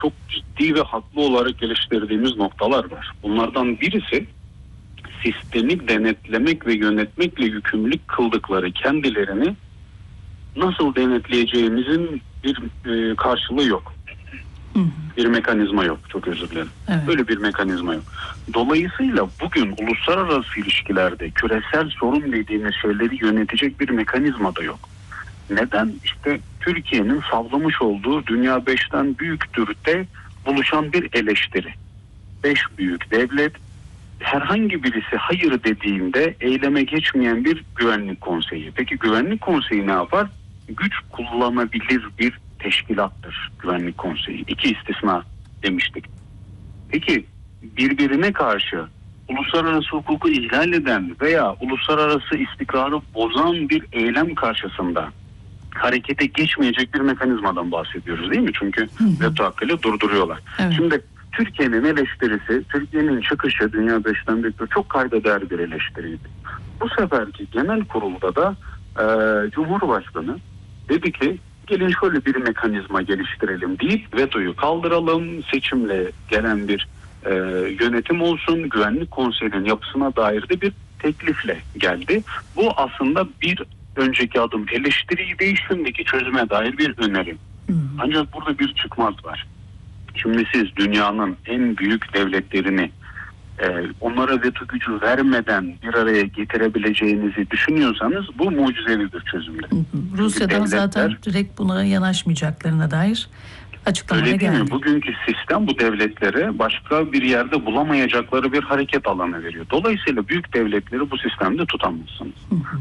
çok ciddi ve haklı olarak eleştirdiğimiz noktalar var. Bunlardan birisi sistemi denetlemek ve yönetmekle yükümlülük kıldıkları kendilerini nasıl denetleyeceğimizin bir karşılığı yok. Bir mekanizma yok. Çok özür dilerim. Evet. Böyle bir mekanizma yok. Dolayısıyla bugün uluslararası ilişkilerde küresel sorun dediğimiz şeyleri yönetecek bir mekanizma da yok. Neden? İşte Türkiye'nin sallamış olduğu dünya 5'ten büyüktür de buluşan bir eleştiri. 5 büyük devlet, herhangi birisi hayır dediğinde eyleme geçmeyen bir güvenlik konseyi. Peki güvenlik konseyi ne yapar? Güç kullanabilir bir teşkilattır güvenlik konseyi. 2 istisna demiştik. Peki birbirine karşı uluslararası hukuku ihlal eden veya uluslararası istikrarı bozan bir eylem karşısında harekete geçmeyecek bir mekanizmadan bahsediyoruz değil mi? Çünkü veto hakkıyla durduruyorlar. Evet. Şimdi Türkiye'nin eleştirisi, Türkiye'nin çıkışı dünya 5'ten büyük çok kayda değer bir eleştiriydi. Bu seferki genel kurulda da Cumhurbaşkanı dedi ki gelin şöyle bir mekanizma geliştirelim deyip vetoyu kaldıralım, seçimle gelen bir yönetim olsun, güvenlik konseyinin yapısına dair de bir teklifle geldi. Bu aslında bir önceki adım eleştiriydi, şimdiki çözüme dair bir önerim. Ancak burada bir çıkmaz var. Şimdi siz dünyanın en büyük devletlerini onlara veto gücü vermeden bir araya getirebileceğinizi düşünüyorsanız bu mucizevi bir çözümdür. Rusya'dan zaten direkt buna yanaşmayacaklarına dair açıklamalara geldi. Öyle değil mi? Bugünkü sistem bu devletlere başka bir yerde bulamayacakları bir hareket alanı veriyor. Dolayısıyla büyük devletleri bu sistemde tutamazsınız.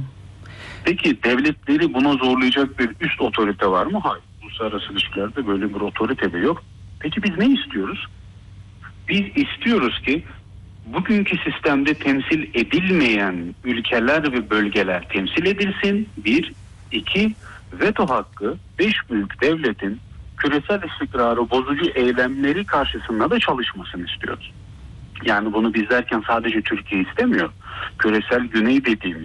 Peki devletleri buna zorlayacak bir üst otorite var mı? Hayır. Uluslararası ilişkilerde böyle bir otorite de yok. Peki biz ne istiyoruz? Biz istiyoruz ki bugünkü sistemde temsil edilmeyen ülkeler ve bölgeler temsil edilsin. 1, 2, veto hakkı 5 büyük devletin küresel istikrarı bozucu eylemleri karşısında da çalışmasını istiyoruz. Yani bunu biz derken sadece Türkiye istemiyor. Küresel güney dediğimiz,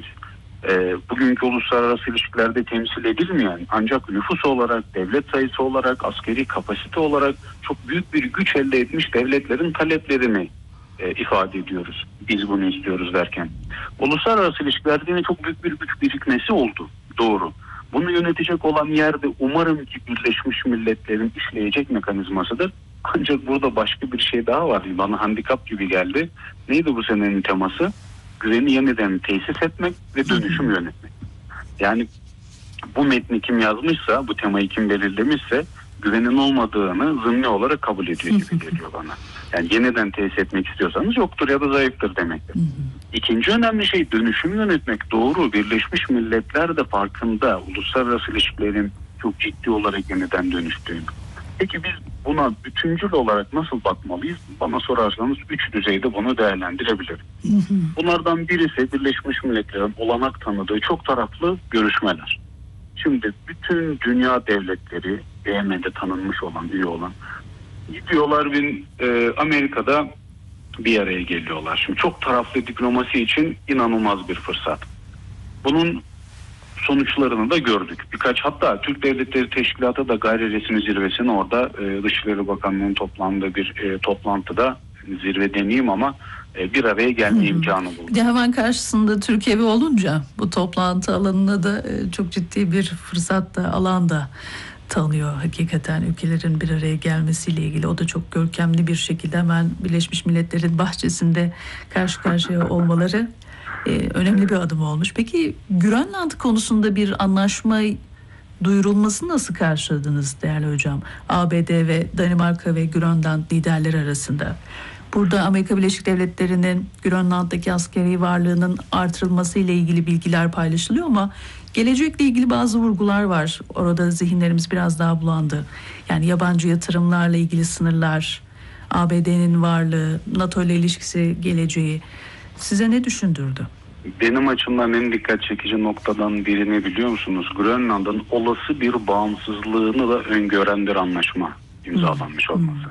bugünkü uluslararası ilişkilerde temsil edilmeyen ancak nüfus olarak, devlet sayısı olarak, askeri kapasite olarak çok büyük bir güç elde etmiş devletlerin taleplerini ifade ediyoruz. Biz bunu istiyoruz derken. Uluslararası ilişkilerde yine çok büyük bir güç birikmesi oldu. Doğru. Bunu yönetecek olan yerde umarım ki Birleşmiş Milletler'in işleyecek mekanizmasıdır. Ancak burada başka bir şey daha var. Bana handikap gibi geldi. Neydi bu senenin teması? Güveni yeniden tesis etmek ve dönüşüm yönetmek. Yani bu metni kim yazmışsa, bu temayı kim belirlemişse güvenin olmadığını zımni olarak kabul ediyor gibi geliyor bana. Yani yeniden tesis etmek istiyorsanız yoktur ya da zayıftır demektir. İkinci önemli şey dönüşüm yönetmek. Doğru, Birleşmiş Milletler de farkında uluslararası ilişkilerin çok ciddi olarak yeniden dönüştüğünü. Peki biz buna bütüncül olarak nasıl bakmalıyız? Bana sorarsanız 3 düzeyde bunu değerlendirebiliriz. Bunlardan birisi Birleşmiş Milletler'in olanak tanıdığı çok taraflı görüşmeler. Şimdi bütün dünya devletleri BM'de tanınmış olan, üye olan gidiyorlar ve Amerika'da bir araya geliyorlar. Şimdi çok taraflı diplomasi için inanılmaz bir fırsat. Bunun sonuçlarını da gördük. Hatta Türk Devletleri Teşkilatı da gayri resmi zirvesini orada Dışişleri Bakanlığı'nın toplandığı bir toplantıda, zirve demeyeyim ama bir araya gelme imkanı buldu. Bir de hemen karşısında Türkiye olunca bu toplantı alanına da çok ciddi bir fırsat da, alan da tanıyor hakikaten ülkelerin bir araya gelmesiyle ilgili. O da çok görkemli bir şekilde hemen Birleşmiş Milletler'in bahçesinde karşı karşıya olmaları önemli bir adım olmuş. Peki Grönland konusunda bir anlaşma duyurulması nasıl karşıladınız değerli hocam? ABD ve Danimarka ve Grönland liderleri arasında. Burada Amerika Birleşik Devletleri'nin Grönland'daki askeri varlığının artırılması ile ilgili bilgiler paylaşılıyor ama gelecekle ilgili bazı vurgular var. Orada zihinlerimiz biraz daha bulandı. Yani yabancı yatırımlarla ilgili sınırlar, ABD'nin varlığı, NATO ile ilişkisi, geleceği size ne düşündürdü? Benim açımdan en dikkat çekici noktadan birini biliyor musunuz? Grönland'ın olası bir bağımsızlığını da öngören bir anlaşma imzalanmış olması.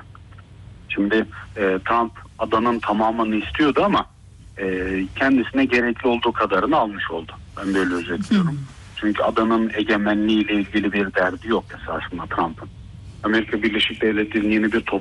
Şimdi Trump adanın tamamını istiyordu ama kendisine gerekli olduğu kadarını almış oldu. Ben böyle özetliyorum. Çünkü adanın egemenliği ile ilgili bir derdi yok esasında Trump'ın. Amerika Birleşik Devletleri'nin yeni bir